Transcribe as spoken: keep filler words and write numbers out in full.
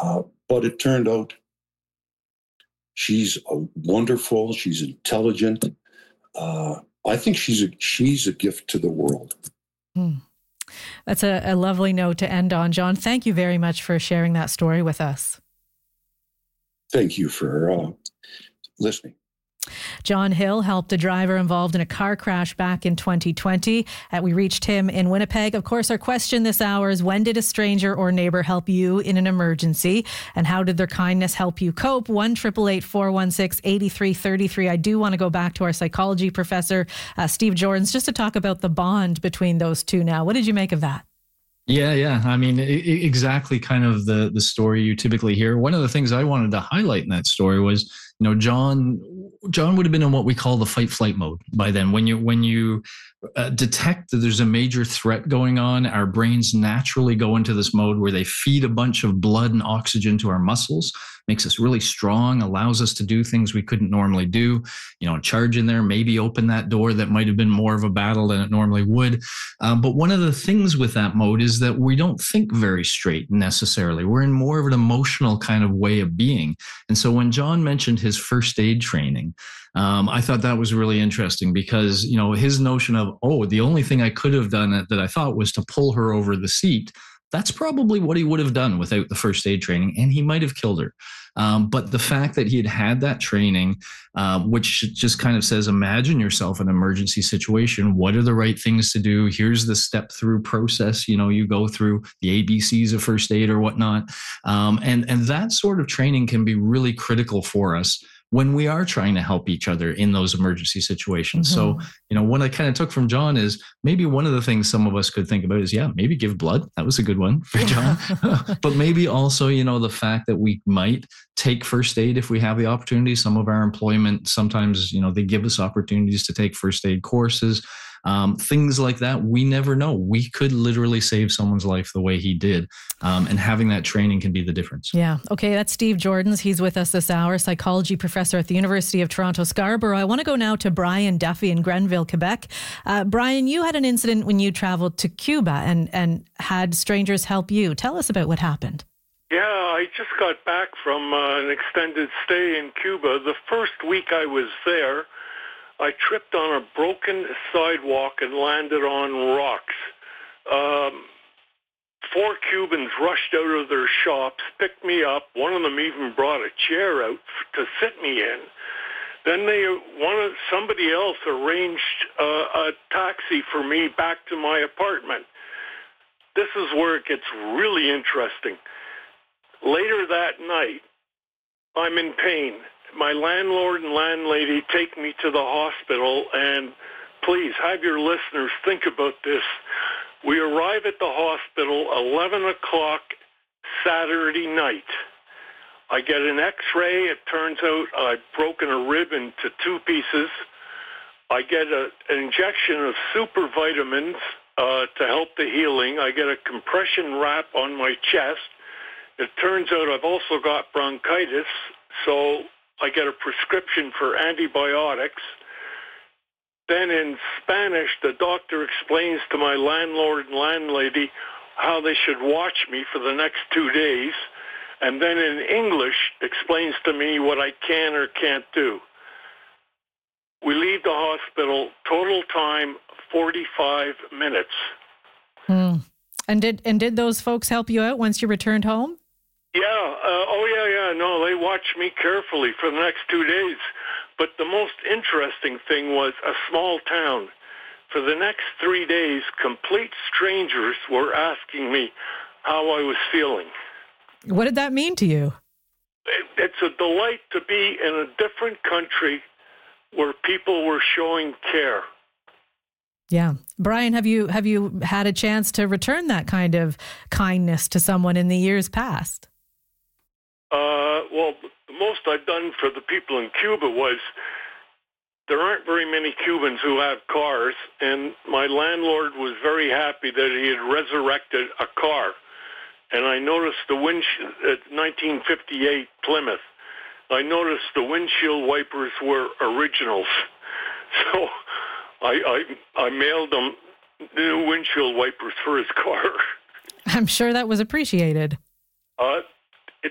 Uh, but it turned out she's a wonderful, she's intelligent. Uh, I think she's a, she's a gift to the world. Hmm. That's a, a lovely note to end on. John, thank you very much for sharing that story with us. Thank you for uh, listening. John Hill helped a driver involved in a car crash back in twenty twenty. Uh, we reached him in Winnipeg. Of course, our question this hour is, when did a stranger or neighbor help you in an emergency? And how did their kindness help you cope? one eight eight eight, four one six, eight three three three. I do want to go back to our psychology professor, uh, Steve Jordans, just to talk about the bond between those two now. What did you make of that? Yeah, yeah. I mean, I- exactly kind of the, the story you typically hear. One of the things I wanted to highlight in that story was, you know, John, John would have been in what we call the fight flight mode by then. When you, when you uh, detect that there's a major threat going on, our brains naturally go into this mode where they feed a bunch of blood and oxygen to our muscles, makes us really strong, allows us to do things we couldn't normally do, you know, charge in there, maybe open that door that might have been more of a battle than it normally would. Um, but one of the things with that mode is that we don't think very straight necessarily. We're in more of an emotional kind of way of being. And so when John mentioned his first aid training, um, I thought that was really interesting because, you know, his notion of, oh, the only thing I could have done that, that I thought was to pull her over the seat. That's probably what he would have done without the first aid training, and he might have killed her. Um, but the fact that he had had that training, uh, which just kind of says, imagine yourself in an emergency situation. What are the right things to do? Here's the step through process. You know, you go through the A B Cs of first aid or whatnot. Um, and, and that sort of training can be really critical for us when we are trying to help each other in those emergency situations. Mm-hmm. So, you know, what I kind of took from John is maybe one of the things some of us could think about is, yeah, maybe give blood. That was a good one for John. But maybe also, you know, the fact that we might take first aid if we have the opportunity. Some of our employment, sometimes, you know, they give us opportunities to take first aid courses. Um, things like that, we never know. We could literally save someone's life the way he did. Um, and having that training can be the difference. Yeah. Okay. That's Steve Jordans. He's with us this hour, psychology professor at the University of Toronto, Scarborough. I want to go now to Brian Duffy in Grenville, Quebec. Uh, Brian, you had an incident when you traveled to Cuba and, and had strangers help you. Tell us about what happened. Yeah, I just got back from uh, an extended stay in Cuba. The first week I was there, I tripped on a broken sidewalk and landed on rocks. Um, four Cubans rushed out of their shops, picked me up. One of them even brought a chair out to sit me in. Then they, one of, somebody else arranged uh, a taxi for me back to my apartment. This is where it gets really interesting. Later that night, I'm in pain. My landlord and landlady take me to the hospital, and please have your listeners think about this. We arrive at the hospital eleven o'clock Saturday night. I get an x-ray. It turns out I've broken a rib into two pieces. I get a, an injection of super vitamins uh, to help the healing. I get a compression wrap on my chest. It turns out I've also got bronchitis, so I get a prescription for antibiotics. Then in Spanish, the doctor explains to my landlord and landlady how they should watch me for the next two days. And then in English, explains to me what I can or can't do. We leave the hospital, total time, forty-five minutes. Hmm. And did and did those folks help you out once you returned home? Yeah. Uh, oh, yeah, yeah. No, they watched me carefully for the next two days. But the most interesting thing was a small town. For the next three days, complete strangers were asking me how I was feeling. What did that mean to you? It, it's a delight to be in a different country where people were showing care. Yeah. Brian, have you have you had a chance to return that kind of kindness to someone in the years past? Uh, well, the most I've done for the people in Cuba was there aren't very many Cubans who have cars, and my landlord was very happy that he had resurrected a car. And I noticed the windshield at nineteen fifty-eight Plymouth. I noticed the windshield wipers were originals. So I, I, I mailed him new windshield wipers for his car. I'm sure that was appreciated. Uh,